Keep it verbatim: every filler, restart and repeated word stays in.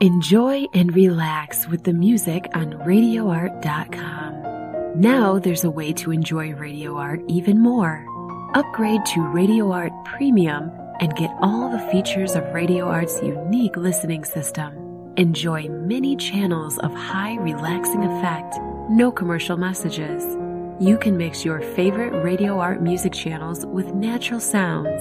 Enjoy and relax with the music on radio art dot com. Now there's a way to enjoy Radio Art even more. Upgrade to Radio Art Premium and get all the features of Radio Art's unique listening system. Enjoy many channels of high relaxing effect, no commercial messages. You can mix your favorite Radio Art music channels with natural sounds